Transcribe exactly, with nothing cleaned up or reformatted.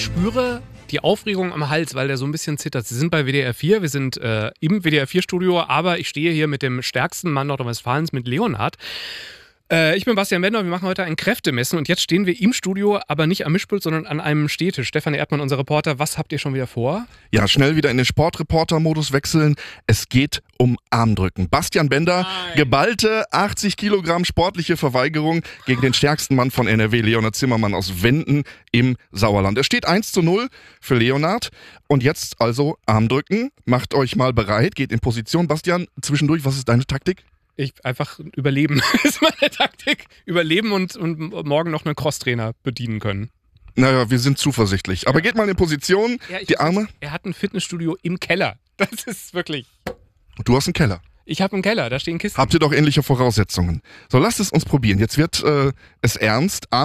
spüre die Aufregung am Hals, weil der so ein bisschen zittert. Sie sind bei W D R vier, wir sind äh, im W D R vier Studio, aber ich stehe hier mit dem stärksten Mann Nordrhein-Westfalens, mit Leonhard. Äh, ich bin Bastian Bender und wir machen heute ein Kräftemessen und jetzt stehen wir im Studio, aber nicht am Mischpult, sondern an einem Stehtisch. Stefan Erdmann, unser Reporter, was habt ihr schon wieder vor? Ja, schnell wieder in den Sportreporter-Modus wechseln. Es geht um Armdrücken. Bastian Bender, Nein. geballte achtzig Kilogramm sportliche Verweigerung gegen den stärksten Mann von N R W, Leonhard Zimmermann aus Wenden im Sauerland. Es steht eins zu null für Leonhard. Und jetzt also Armdrücken. Macht euch mal bereit, geht in Position. Bastian, zwischendurch, was ist deine Taktik? Ich einfach überleben, ist meine Taktik. Überleben und, und morgen noch einen Crosstrainer bedienen können. Naja, wir sind zuversichtlich. Aber ja. Geht mal in Position, ja, die Arme. Er hat ein Fitnessstudio im Keller. Das ist wirklich... Du hast einen Keller. Ich habe einen Keller, da stehen Kisten. Habt ihr doch ähnliche Voraussetzungen. So, lasst es uns probieren. Jetzt wird äh, es ernst. Arme